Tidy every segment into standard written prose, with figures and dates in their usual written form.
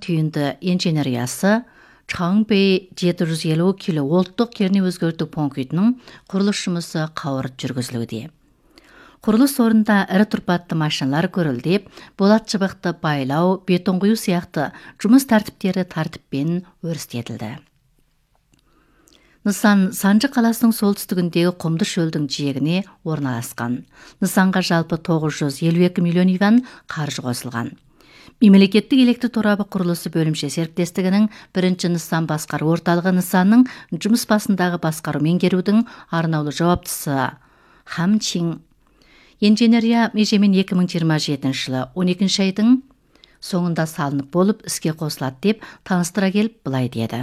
түйінді инженериясы Чаңбей 750 киловольттық кернеу өзгерту пунктінің құрылыс жұмысы қауырт жүргізілуде. Құрылыс орнында ірі тұрпатты машиналар көрілдеп, болат шыбықты байлау, бетон құю сияқты жұмыс тәртіптері тәртіппен өрістетілді. Нысан Санжы қаласының солтүстігіндегі құмды шөлдің жиегіне орналасқан. Нысанға жалпы 952 миллион юан қаржы қосылған. Мемлекеттік электр торабы құрылысы бөлімше серіктестігінің бірінші нысан басқару орталығы нысанның жұмыс басындағы басқару меңгерудің арнаулы жауаптысы Хам Чин. Инженерия межемен 2027 жылы 12 айдың соңында салынып болып, іске қосылады деп таныстыра келіп былай деді.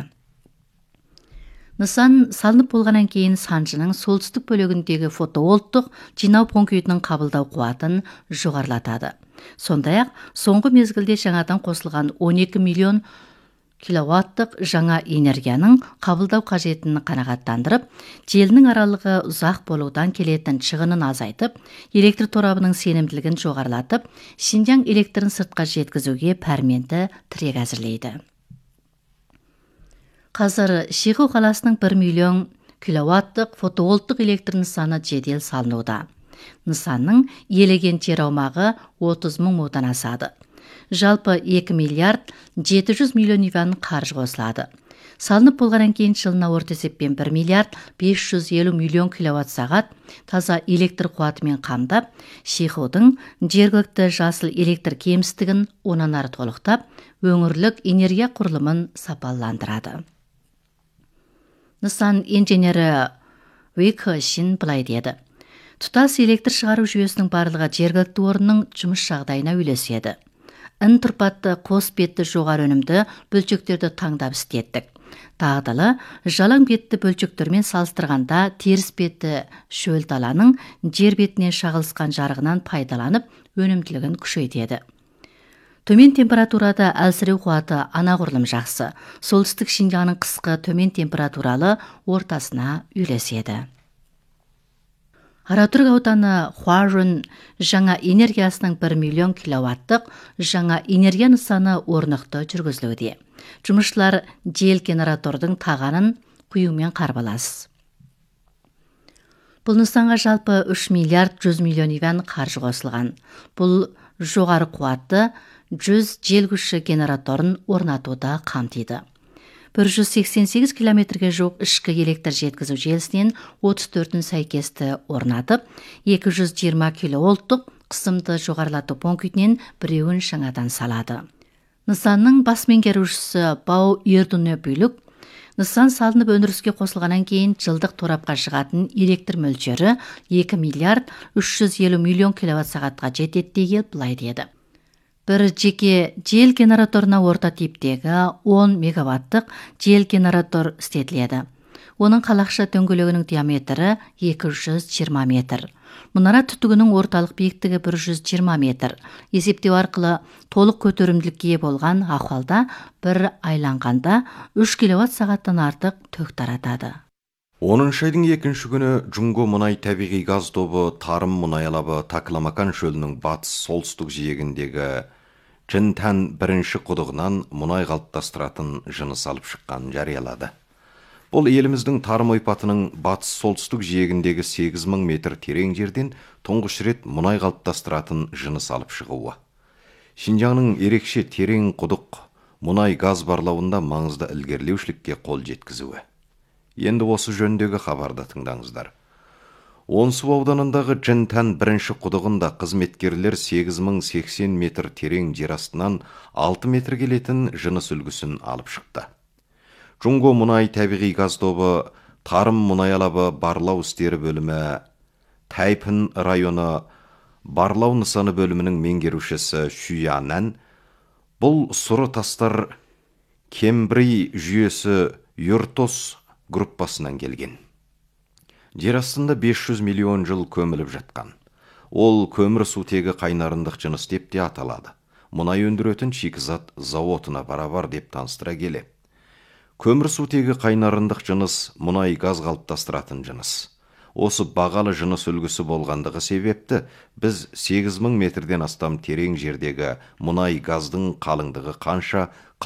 Нысан салынып болғаннан кейін Санжының солтүстік бөлігіндегі фотовольттық жинау пунктінің қабылдау қуатын жоғарылатады. Сондай-ақ, соңғы мезгілде жаңадан қосылған 12 миллион киловаттық жаңа энергияның қабылдау қажетін қанағаттандырып, желінің аралығы ұзақ болудан келетін шығынын азайтып, электр торабының сенімділігін жоғарылатып, Шинжаң электрін сыртқа жеткізуге пәрменді тірек әзірлейді. Қазір Шиху қаласының 1 миллион киловаттық фотовольттық электр нысаны жедел салынуда. Нысанның иелеген жер аумағы 30 мың мудан асады. Жалпы 2 миллиард 700 миллион юан қаржы қосылады. Салынып болғаннан кейін жылына орта есеппен 1 миллиард 550 миллион киловатт сағат таза электр қуатымен қамдап, Шихудың жергілікті жасыл электр кемістігін онан ары толықтап, өңірлік энергия құрылымын сапаландырады. Нысан инженері Вик Шин былай деді. Тұтас электр шығару жүйесінің барлығы жергілікті орынның жұмыс жағдайына үйлеседі. Тұрпатты қос бетті жоғары өнімді бөлшектерді таңдап істеттік. Дағдылы жалаң бетті бөлшектермен салыстырғанда теріс бетті шөл даланың жер бетінен шағылысқан жарығынан пайдаланып, өнімділігін күшейтеді. Төмен температурада әлсіреу қуаты анағұрлым жақсы. Солтүстік Шинжаңның қысқы төмен температуралы ортасына үйлеседі. Аратүрік ауданы Хуажун жаңа энергиясының 1 миллион киловаттық жаңа энергия нысаны орнықты жүргізілуде. Жұмысшылар жел генератордың тағанын құюмен қарбалас. Бұл нысанға жалпы 3 миллиард 100 миллион юан қаржы қосылған. Бұл жоғары қуатты 100 жел күші генераторын орнатуда қамтиды. 188 километрге жоқ ішкі электр жеткізу желісінен 34-ін сәйкесті орнатып, 220 киловольттық қысымды жоғарылату пунктінен біреуін жаңадан салады. Нысанның бас меңгерушісі Бау Ердуне Бүлік, нысан салынып өндіріске қосылғаннан кейін жылдық торапқа шығатын электр мөлшері 2 миллиард 350 миллион киловатт сағатқа жетеді деген былай деді. Бір жеке жел генераторына орта типтегі 10 мегаваттық жел генератор істетіледі. Оның қалақша дөңгелегінің диаметрі 220 метр. Мұнара түтігінің орталық биіктігі 120 метр. Есептеу арқылы толық көтерімділікке ие болған ахуалда бір айланғанда 3 киловатт сағаттан артық ток таратады. 10 айдың 2 күні Жұңго мұнай табиғи газ тобы Тарым мұнай алабы Такламакан шөлінің батыс солтүстік жиегіндегі Чэнтан бірінші құдығынан мұнай қалыптастыратын жыныс алып шыққан жариялады. Бұл еліміздің Тарым ойпатының батыс солтүстік жиегіндегі 8000 метр терең жерден тұңғыш рет мұнай қалыптастыратын жыныс алып шығуы. Шинжаңның ерекше терең құдық мұнай газ барлауында маңызды ілгерілеушілікке қол жеткізуі. Енді осы жөндегі хабарды тыңдаңыздар. Онсу ауданындағы Чэнтан бірінші құдығында қызметкерлер 8080 метр терең жер астынан 6 метр келетін жыныс үлгісін алып шықты. Жұңго мұнай табиғи газ тобы Тарым мұнай алабы барлау істері бөлімі Тайпын районы барлау нысаны бөлімінің меңгерушісі Шуянан бұл сұры тастар Кембри жүйесі Юртос группасынан келген. Жер астында 500 миллион жыл көміліп жатқан. Ол көмір сутегі қайнарындық жыныс деп те аталады. Мұнай өндіретін шикізат зауытына барабар деп таныстыра келе. Көмір сутегі қайнарындық жыныс мұнай газ қалыптастыратын жыныс. Осы бағалы жыныс үлгісі болғандығы себепті біз 8000 метрден астам терең жердегі мұнай газдың қалыңдығы қанша